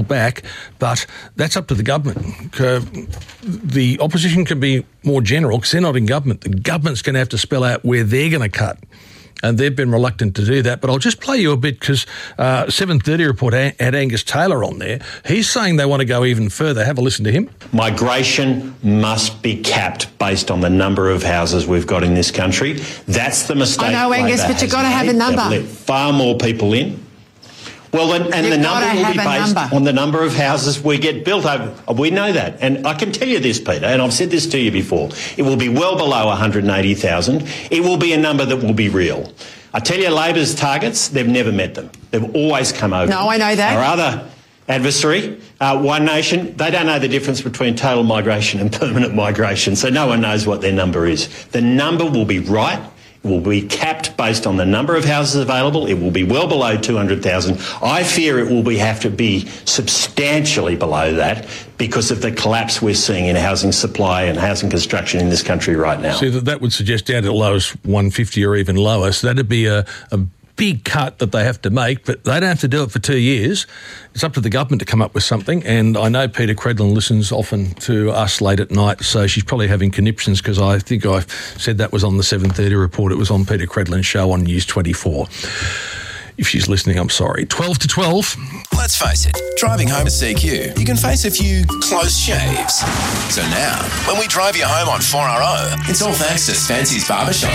back, but that's up to the government. The opposition can be more general because they're not in government. The government's going to have to spell out where they're going to cut. And they've been reluctant to do that. But I'll just play you a bit because 7:30 report had Angus Taylor on there. He's saying they want to go even further. Have a listen to him. Migration must be capped based on the number of houses we've got in this country. That's the mistake. I know, Angus, but you've got to have a number. Let far more people in. Well, and the number will be based on the number of houses we get built over. We know that. And I can tell you this, Peter, and I've said this to you before. It will be well below 180,000. It will be a number that will be real. I tell you, Labor's targets, they've never met them. They've always come over. No, I know that. Our other adversary, One Nation, they don't know the difference between total migration and permanent migration, so no one knows what their number is. The number will be right. It will be capped based on the number of houses available. It will be well below 200,000. I fear it will have to be substantially below that because of the collapse we're seeing in housing supply and housing construction in this country right now. See, that would suggest down to the lowest 150 or even lower. So that'd be a big cut that they have to make, but they don't have to do it for 2 years. It's up to the government to come up with something, and I know Peter Credlin listens often to us late at night, so she's probably having conniptions because I think I said that was on the 7:30 report. It was on Peter Credlin's show on News 24. If she's listening, I'm sorry. 12 to 12. Let's face it, driving home to CQ, you can face a few close shaves. So now, when we drive you home on 4RO, it's all thanks to Fancy's Barbershop.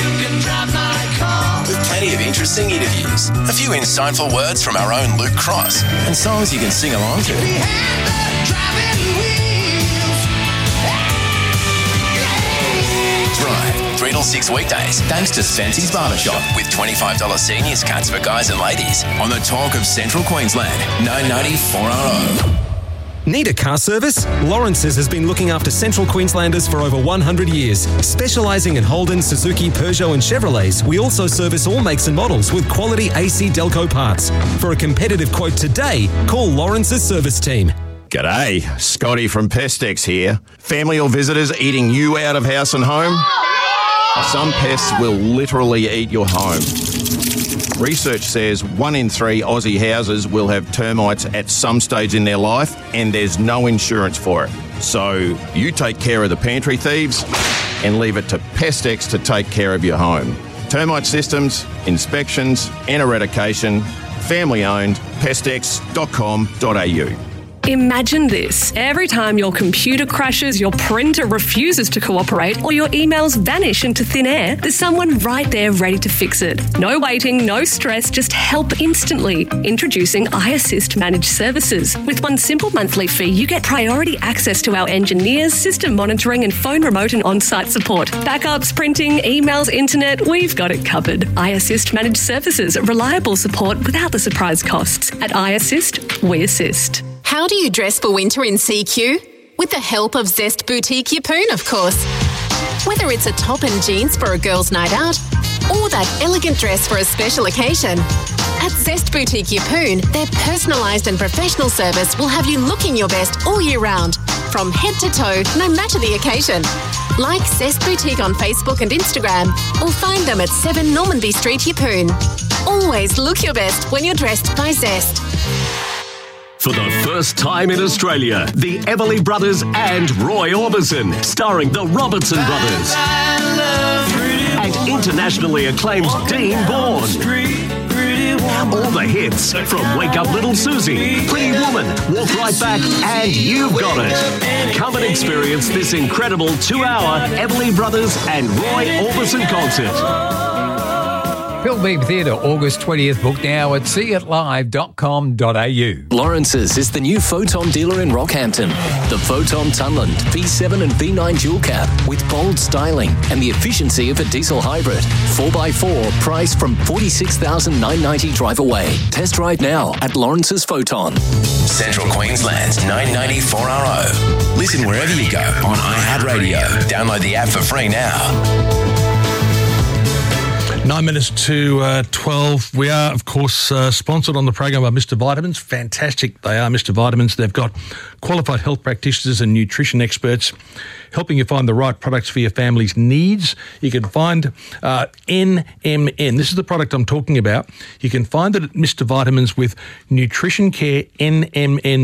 With plenty of interesting interviews, a few insightful words from our own Luke Cross, and songs you can sing along to. Drive 3 till 6 weekdays thanks to Fancy's Barbershop with $25 seniors cuts for guys and ladies on the talk of Central Queensland, 990 4RO. Need a car service? Lawrence's has been looking after Central Queenslanders for over 100 years. Specialising in Holden, Suzuki, Peugeot and Chevrolets, we also service all makes and models with quality AC Delco parts. For a competitive quote today, call Lawrence's service team. G'day, Scotty from Pestex here. Family or visitors eating you out of house and home? Some pests will literally eat your home. Research says 1 in 3 Aussie houses will have termites at some stage in their life, and there's no insurance for it. So you take care of the pantry thieves and leave it to Pestex to take care of your home. Termite systems, inspections and eradication, family owned, pestex.com.au. Imagine this. Every time your computer crashes, your printer refuses to cooperate, or your emails vanish into thin air, there's someone right there ready to fix it. No waiting, no stress, just help instantly. Introducing iAssist Managed Services. With one simple monthly fee, you get priority access to our engineers, system monitoring and phone remote and on-site support. Backups, printing, emails, internet, we've got it covered. iAssist Managed Services. Reliable support without the surprise costs. At iAssist, we assist. How do you dress for winter in CQ? With the help of Zest Boutique Yeppoon, of course. Whether it's a top and jeans for a girl's night out or that elegant dress for a special occasion, at Zest Boutique Yeppoon, their personalised and professional service will have you looking your best all year round, from head to toe, no matter the occasion. Like Zest Boutique on Facebook and Instagram, or find them at 7 Normanby Street, Yeppoon. Always look your best when you're dressed by Zest. For the first time in Australia, the Everly Brothers and Roy Orbison, starring the Robertson Brothers. And internationally acclaimed Dean Bourne. All the hits from Wake Up Little Susie, Pretty Woman, Walk Right Back, and You've Got It. Come and experience this incredible 2-hour Everly Brothers and Roy Orbison concert. Bill Beebe Theatre, August 20th. Book now at seeitlive.com.au. Lawrence's is the new Photon dealer in Rockhampton. The Photon Tunland V7 and V9 dual cab with bold styling and the efficiency of a diesel hybrid. 4x4, price from $46,990 drive away. Test drive now at Lawrence's Photon. Central Queensland's 990 4RO. Listen wherever you go on iHeartRadio. Download the app for free now. 9 minutes to 12. We are, of course, sponsored on the program by Mr. Vitamins. Fantastic they are, Mr. Vitamins. They've got qualified health practitioners and nutrition experts helping you find the right products for your family's needs. You can find NMN. This is the product I'm talking about. You can find it at Mr. Vitamins with Nutrition Care NMN